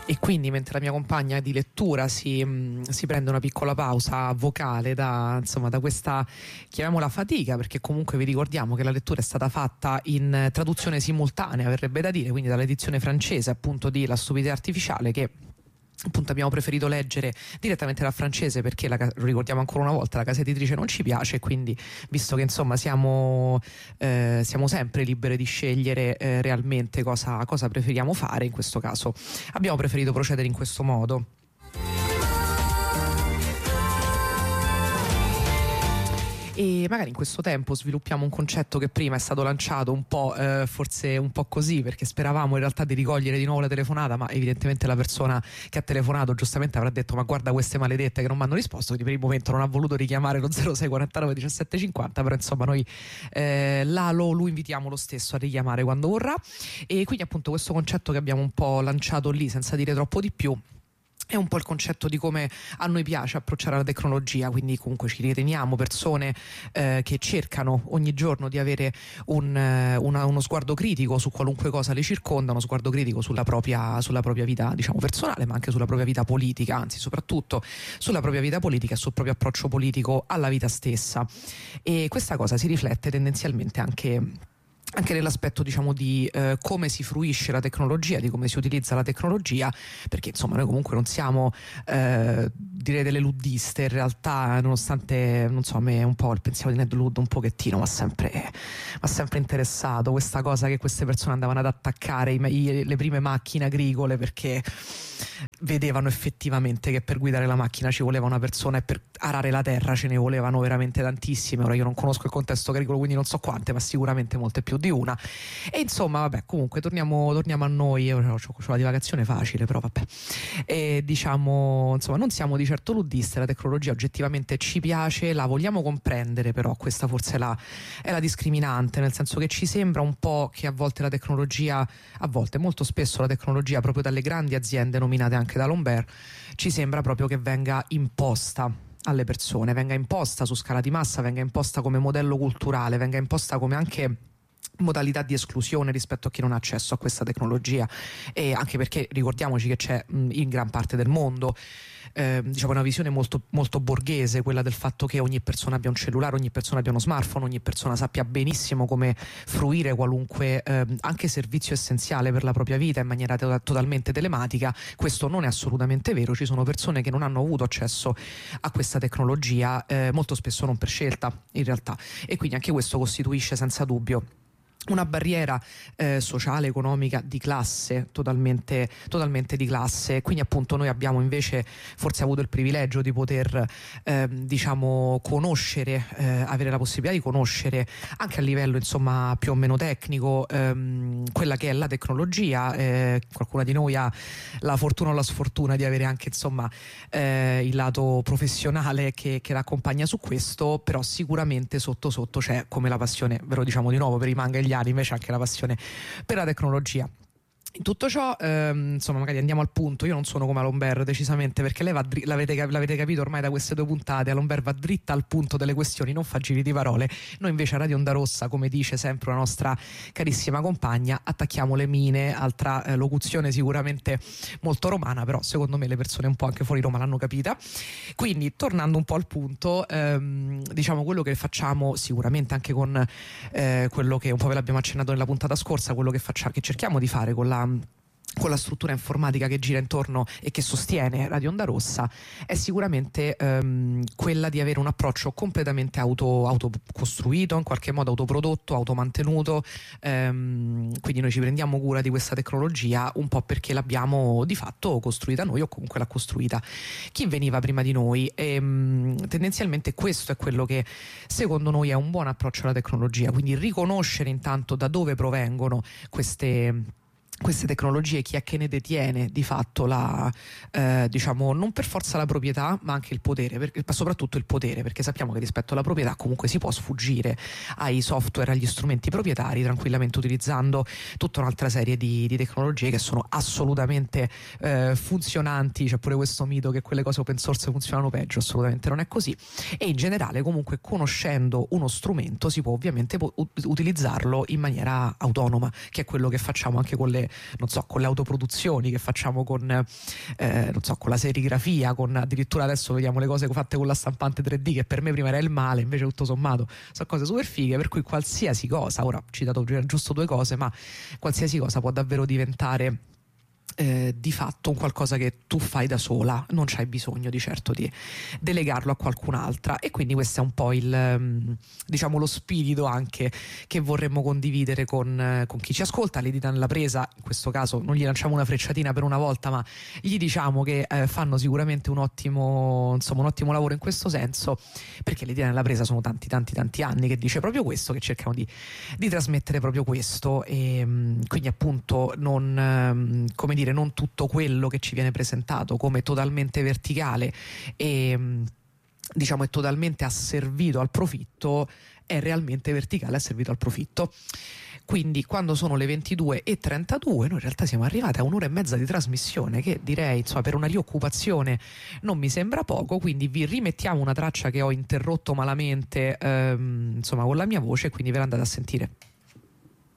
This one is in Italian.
E quindi mentre la mia compagna di lettura si prende una piccola pausa vocale da questa, chiamiamola fatica, perché comunque vi ricordiamo che la lettura è stata fatta in traduzione simultanea, verrebbe da dire, quindi dall'edizione francese appunto di La stupidità artificiale, che appunto abbiamo preferito leggere direttamente dal francese perché lo ricordiamo ancora una volta, la casa editrice non ci piace, quindi visto che insomma siamo sempre liberi di scegliere realmente cosa preferiamo fare, in questo caso abbiamo preferito procedere in questo modo. E magari in questo tempo sviluppiamo un concetto che prima è stato lanciato un po' forse un po' così, perché speravamo in realtà di ricogliere di nuovo la telefonata, ma evidentemente la persona che ha telefonato giustamente avrà detto: ma guarda queste maledette che non mi hanno risposto, quindi per il momento non ha voluto richiamare lo 06 49 17 50, però insomma noi lo invitiamo lo stesso a richiamare quando vorrà. E quindi appunto questo concetto che abbiamo un po' lanciato lì senza dire troppo di più è un po' il concetto di come a noi piace approcciare la tecnologia, quindi comunque ci riteniamo persone che cercano ogni giorno di avere uno sguardo critico su qualunque cosa le circonda, uno sguardo critico sulla propria vita, diciamo, personale, ma anche sulla propria vita politica, anzi soprattutto sulla propria vita politica e sul proprio approccio politico alla vita stessa. E questa cosa si riflette tendenzialmente anche nell'aspetto, diciamo, di come si fruisce la tecnologia, di come si utilizza la tecnologia, perché insomma noi comunque non siamo direi delle luddiste in realtà, nonostante, non so, a me un po' il pensiero di Ned Ludd un pochettino m'ha sempre interessato questa cosa che queste persone andavano ad attaccare le prime macchine agricole perché vedevano effettivamente che per guidare la macchina ci voleva una persona e per arare la terra ce ne volevano veramente tantissime. Ora io non conosco il contesto agricolo, quindi non so quante, ma sicuramente molte più di una. E insomma vabbè, comunque torniamo a noi. Io ho la divagazione facile, però vabbè, e diciamo insomma non siamo di certo luddiste, la tecnologia oggettivamente ci piace, la vogliamo comprendere, però questa forse è la discriminante, nel senso che ci sembra un po' che a volte molto spesso la tecnologia proprio dalle grandi aziende nominate anche da Lombard ci sembra proprio che venga imposta alle persone, venga imposta su scala di massa, venga imposta come modello culturale, venga imposta come anche modalità di esclusione rispetto a chi non ha accesso a questa tecnologia. E anche perché ricordiamoci che c'è in gran parte del mondo diciamo una visione molto, molto borghese, quella del fatto che ogni persona abbia un cellulare, ogni persona abbia uno smartphone, ogni persona sappia benissimo come fruire qualunque anche servizio essenziale per la propria vita in maniera totalmente telematica. Questo non è assolutamente vero, ci sono persone che non hanno avuto accesso a questa tecnologia, molto spesso non per scelta in realtà, e quindi anche questo costituisce senza dubbio una barriera sociale, economica, di classe, totalmente di classe. Quindi appunto noi abbiamo invece forse avuto il privilegio di poter diciamo conoscere, avere la possibilità di conoscere anche a livello insomma più o meno tecnico quella che è la tecnologia. Qualcuna di noi ha la fortuna o la sfortuna di avere anche insomma il lato professionale che l'accompagna su questo, però sicuramente sotto c'è, come la passione, ve lo diciamo di nuovo, per i manga e gli anime, c'è anche la passione per la tecnologia. In tutto ciò, insomma, magari andiamo al punto. Io non sono come Lombard decisamente, perché lei l'avete capito ormai da queste 2 puntate, Lombard va dritta al punto delle questioni, non fa giri di parole. Noi invece a Radio Onda Rossa, come dice sempre la nostra carissima compagna, attacchiamo le mine, altra locuzione sicuramente molto romana, però secondo me le persone un po' anche fuori Roma l'hanno capita. Quindi tornando un po' al punto, diciamo quello che facciamo sicuramente anche con quello che un po' ve l'abbiamo accennato nella puntata scorsa, quello che cerchiamo di fare con la struttura informatica che gira intorno e che sostiene Radio Onda Rossa, è sicuramente quella di avere un approccio completamente autocostruito, in qualche modo autoprodotto, automantenuto. Quindi noi ci prendiamo cura di questa tecnologia un po' perché l'abbiamo di fatto costruita noi, o comunque l'ha costruita chi veniva prima di noi, e tendenzialmente questo è quello che secondo noi è un buon approccio alla tecnologia, quindi riconoscere intanto da dove provengono queste tecnologie, chi è che ne detiene di fatto diciamo non per forza la proprietà, ma anche il potere, soprattutto il potere, perché sappiamo che rispetto alla proprietà comunque si può sfuggire ai software, agli strumenti proprietari, tranquillamente utilizzando tutta un'altra serie di tecnologie che sono assolutamente funzionanti. C'è pure questo mito che quelle cose open source funzionano peggio, assolutamente non è così. E in generale comunque conoscendo uno strumento si può ovviamente utilizzarlo in maniera autonoma, che è quello che facciamo anche con le non so, con le autoproduzioni che facciamo con non so, con la serigrafia, con addirittura adesso vediamo le cose fatte con la stampante 3D, che per me prima era il male, invece tutto sommato sono cose super fighe, per cui qualsiasi cosa, ora ho citato giusto due cose, ma qualsiasi cosa può davvero diventare di fatto un qualcosa che tu fai da sola, non c'hai bisogno di certo di delegarlo a qualcun'altra, e quindi questo è un po' il diciamo lo spirito anche che vorremmo condividere con chi ci ascolta. Le dita nella presa, in questo caso non gli lanciamo una frecciatina per una volta, ma gli diciamo che fanno sicuramente un ottimo lavoro in questo senso, perché le dita nella presa sono tanti anni che dice proprio questo, che cercano di trasmettere proprio questo, e quindi appunto non come dire, non tutto quello che ci viene presentato come totalmente verticale e diciamo è totalmente asservito al profitto è realmente verticale, asservito al profitto. Quindi quando sono le 22:32 noi in realtà siamo arrivati a un'ora e mezza di trasmissione, che direi insomma per una rioccupazione non mi sembra poco, quindi vi rimettiamo una traccia che ho interrotto malamente insomma con la mia voce, quindi ve la andate a sentire.